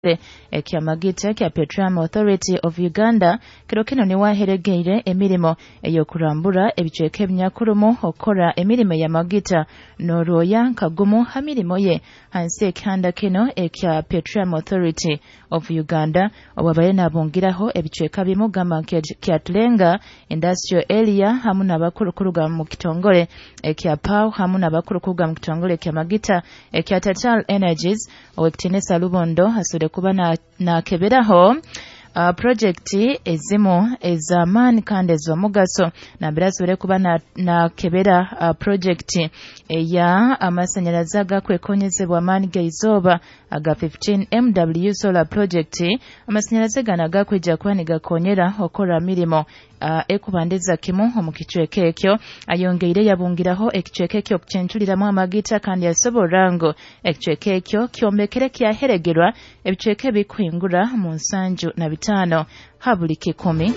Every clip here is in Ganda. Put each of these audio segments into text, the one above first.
ekya magita kya Petroleum Authority of Uganda kiro kino ne waheregeire emirimo eyokurambura ebicweka ebinyakulumu okukora emirimo ya magita n'olwoya kagumu ha mirimo ye hansi ekihanda kino ekya Petroleum Authority of Uganda owabaye nabongeraho ebicweka bimu gamba kya Tlenga Industrial Area hamu n'abakurukuruga mu kitongole ekya PAW hamu n'abakurukuruga mu kitongole ekya magita ekya Total Energies Owekitinesa Lubondo asure kuba nakeberaho projekti ezimu ez'amaani kandi ez'omugaso nambera asubire kuba nakebera projekti eya amasanyalaze agakwekonyezebwa amaani g'eizooba aga 15 MW solar project amasanyalaze gano agakwijja kuba negakonyera okukora mirimo ekubandeza kimu omukicweka ekyo ayongeire yabungiraho ekicweka ekyo okucenculiramu amagita kandi yasobola ngo ekicweka ekyo kyombekere kyaheregerwa ebicweka ebikwingura mu 75 ha buli 10.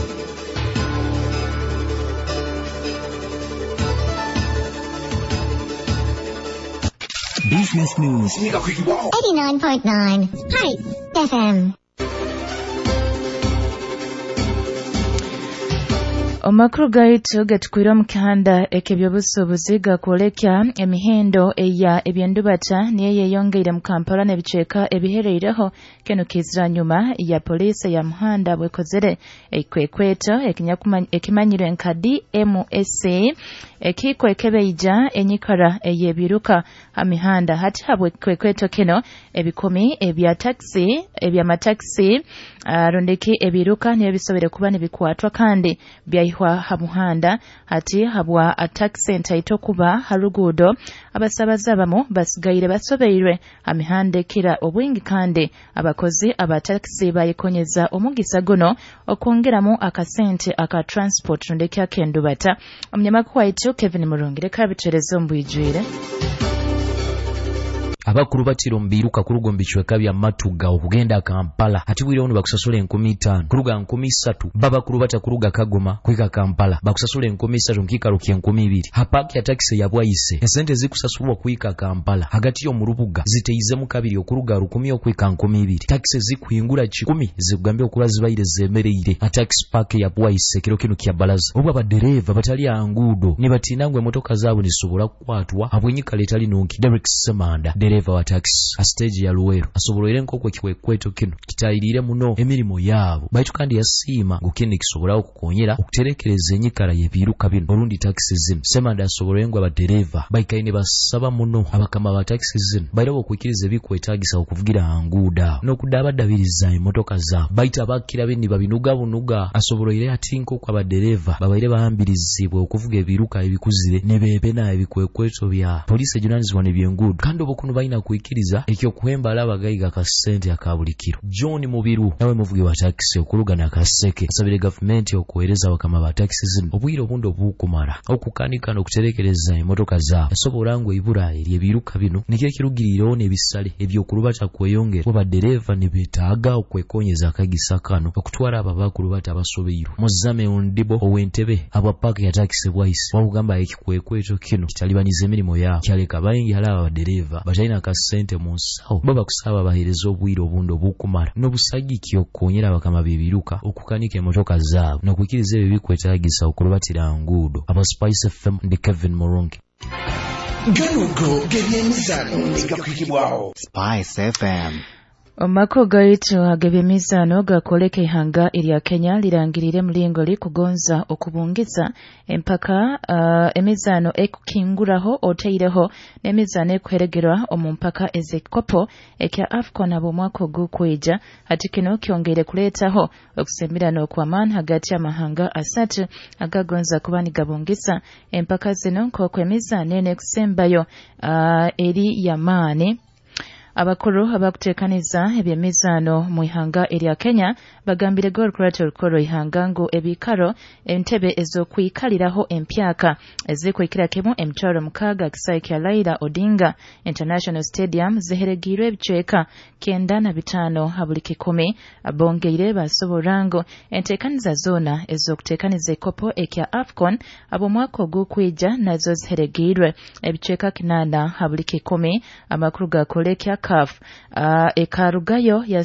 Business News 89.9 Hype FM. Omakuru gaitu gatukwira mu kihanda ekebyobusuubuzi gakwolekya emihendo eya ebyendubata niyo yeyongeire mu Kampala n'ebicweka ebihereireho keno kizira nyuma ya polisi ya muhanda bwekozere ekwekweto ekimanyirwe nka DMSC ekikwekebeija enyikara eyebiruka amihanda hati habwe kwekweto keno ebikomi ebyamataxi rondeki ebiruka niyo bisobere kuba nibikwatwa kandi byahwa hamuhanda hati habwa taxi entaito kuba harugudo abasabaza abamu basigaire basobeirwe amihanda kira obwingi kandi abakozi aba taxi bayikonyeza omugisa guno okwongeramu akasente aka transport rondeki akendubata omunyamakuru waitu Kevin Murungire kabitereza mbwijwire abakuru batiro mbiruka kurugo mbichweka bya matuga okugenda Kampala hati bwire ono bakusasula 15 kuruga 13 babakuru bata kuruga Kagoma kwika Kampala bakusasula 13 nkikaro kye 12 hapaki ya taxi ya bwayise esente zikusasulwa kwika Kampala hagati yo mu rubuga ziteize mu kabiri okuruga 10 okwika 12 taxi zikuyingura 10 zigugambe okula zibayire zemereire a taxi park ya bwayise kiro kino kya balaza obwa badereva batali angudo ne batinangwe motoka zaabo nisobola kwatwa abwenyika letali nonki Derek Semanda dereva wa taxi a stage ya Luwero asobolere nkoko kikwekweto kino kitayirire muno emirimo yabo baitu kandi yasima ngukene kisobola okukonyera okuterekereza enyikara yebiruka bino olundi taxi zino Semanda asobolere ngo abadereva baikaine basaba muno abakama ba taxi zino bairabo kwikiriza bikwetagisa okuvugira anguda nokudabadabiriza emotoka za baita bakira bini babinuga bunuga asobolere atinko kwa badereva babaire bahambirizibwe okuvuga ebiruka ebikuzire nebebe na ebikwekweto bya police journalism ne byengudu kandi obukuno baina kuikiriza ekyo kuhemba laba gayiga ka sente akabulikiro John Mubiru nawe muvuge wa taxi okuluga na kaseke asabire government okuwereza bakama ba taxi zino obwire obundo bukumara okukanika n'okuterekereza emotoka za asobola ngo ibura ebiruka bino nikye kirugiriro nebisale ebyo kulubata kweyongera badereva nibetaaga okwekonyeza akagisakano okutwara ababakulu bata abasobeiro Muzame Ondibo owentebe aba park ya taxi bwayise wabugamba ekikwekweto kino kitalibanize emirimo yao kyaleka bayingi alaba badereva bataina kasente munsawo baba kusaba bahereza obwire obundo bukumara n'obusagiki okonyera bakama bibiruka okukanika emotoka zaabo n'okukiriza ebyo bikwetagisa okulubatira ngudo aba Spice FM ndi Kevin Moronke Ganugo gebyemizano ndigakwikibwaho Spice FM. Omako gaitu agebyemizano gakoleka ihanga erya Kenya lirangirire mulingoli kugonza okubungiza empaka emizano ekukinguraho oteireho n'emizano ekuheregerwa omumpaka ezekkopo ekya AFCON abo mwaka gukweja ati kino kyongere kuletaho okusemirana okw'amaani hagati y'amahanga asatu agagonza kuba nigabungisa empaka zino nk'okwemizano n'ekusembayo eri y'amaani. Abakuru abakutekaniza ebyemizano mu ihanga erya Kenya bagambire Gorkoro ihanga ngo ebikaro entebe ezokwikaliraho empyaka ezikwikirako emitwalo 6 kisayi kya Raila Odinga International Stadium ziheregirwe ebicweka 95 habuli 10 abongeire basobola ngo entekaniza zona ezokutekaniza ekopo ekya AFCON abo mwaka ogw'okwija nazo ziheregirwe ebicweka 8 habuli 10 amakuru gakolekya CAF. Ekarugayo